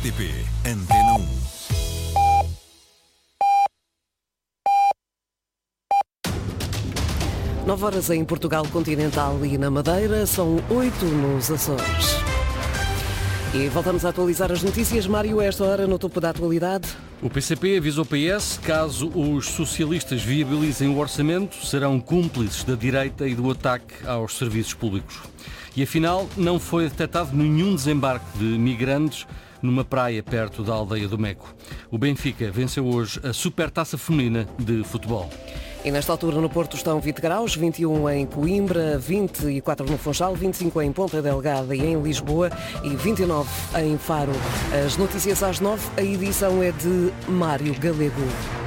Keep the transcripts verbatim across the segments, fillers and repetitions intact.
T P Antena um. Nove horas em Portugal continental e na Madeira, são oito nos Açores. E voltamos a atualizar as notícias. Mário, a esta hora, no topo da atualidade. O P C P avisa o P S, caso os socialistas viabilizem o orçamento, serão cúmplices da direita e do ataque aos serviços públicos. E afinal, não foi detectado nenhum desembarque de migrantes numa praia perto da aldeia do Meco. O Benfica venceu hoje a Supertaça Feminina de Futebol. E nesta altura no Porto estão vinte graus, vinte e um em Coimbra, vinte e quatro no Funchal, vinte e cinco em Ponta Delgada e em Lisboa e vinte e nove em Faro. As notícias às nove, a edição é de Mário Galego.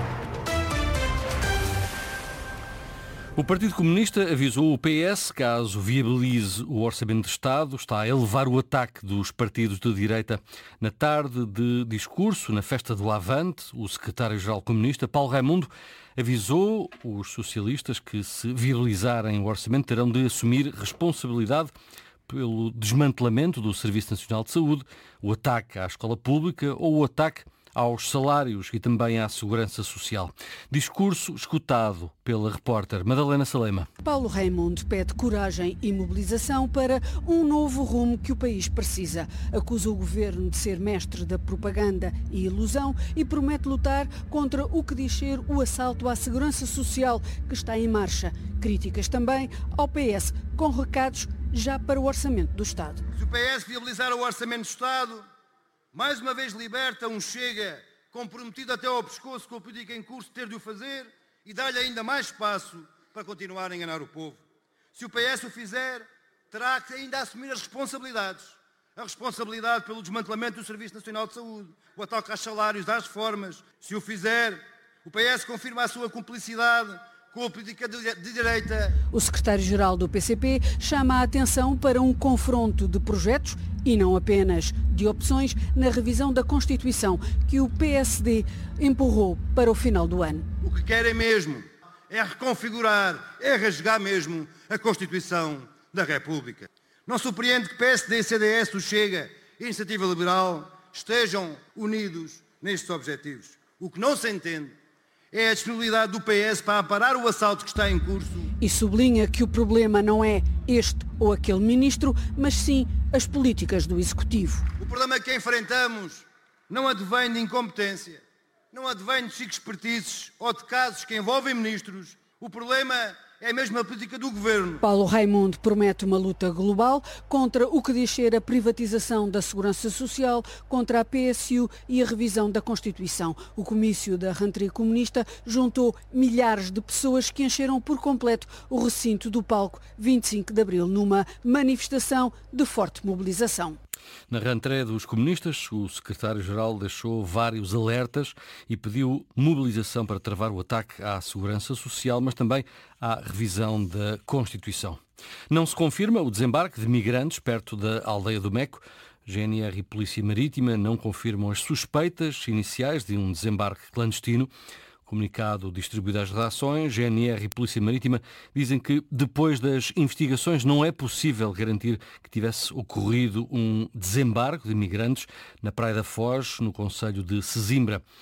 O Partido Comunista avisou o P S, caso viabilize o Orçamento de Estado, está a elevar o ataque dos partidos de direita. Na tarde de discurso, na festa do Avante, o secretário-geral comunista, Paulo Raimundo, avisou os socialistas que, se viabilizarem o Orçamento, terão de assumir responsabilidade pelo desmantelamento do Serviço Nacional de Saúde, o ataque à escola pública ou o ataque aos salários e também à segurança social. Discurso escutado pela repórter Madalena Salema. Paulo Raimundo pede coragem e mobilização para um novo rumo que o país precisa. Acusa o governo de ser mestre da propaganda e ilusão e promete lutar contra o que diz ser o assalto à segurança social que está em marcha. Críticas também ao P S, com recados já para o Orçamento do Estado. Se o P S viabilizar o Orçamento do Estado, mais uma vez liberta um Chega comprometido até ao pescoço com a política em curso ter de o fazer e dá-lhe ainda mais espaço para continuar a enganar o povo. Se o P S o fizer, terá que ainda assumir as responsabilidades. A responsabilidade pelo desmantelamento do Serviço Nacional de Saúde, o ataque aos salários, das reformas. Se o fizer, o P S confirma a sua cumplicidade com a política de direita. O secretário-geral do P C P chama a atenção para um confronto de projetos e não apenas de opções na revisão da Constituição que o P S D empurrou para o final do ano. O que querem mesmo é reconfigurar, é rasgar mesmo a Constituição da República. Não surpreende que P S D, C D S, o Chega e a Iniciativa Liberal estejam unidos nestes objetivos. O que não se entende é a disponibilidade do P S para parar o assalto que está em curso. E sublinha que o problema não é este ou aquele ministro, mas sim as políticas do Executivo. O problema que enfrentamos não advém de incompetência, não advém de chiques expertises ou de casos que envolvem ministros. O problema é mesmo a política do governo. Paulo Raimundo promete uma luta global contra o que diz ser a privatização da segurança social, contra a P S U e a revisão da Constituição. O comício da rentrée comunista juntou milhares de pessoas que encheram por completo o recinto do palco vinte e cinco de abril numa manifestação de forte mobilização. Na rentrée dos comunistas, o secretário-geral deixou vários alertas e pediu mobilização para travar o ataque à segurança social, mas também à revisão da Constituição. Não se confirma o desembarque de migrantes perto da aldeia do Meco. G N R e Polícia Marítima não confirmam as suspeitas iniciais de um desembarque clandestino. Comunicado distribuído às redações, G N R e Polícia Marítima dizem que, depois das investigações, não é possível garantir que tivesse ocorrido um desembarque de imigrantes na Praia da Foz, no concelho de Sesimbra.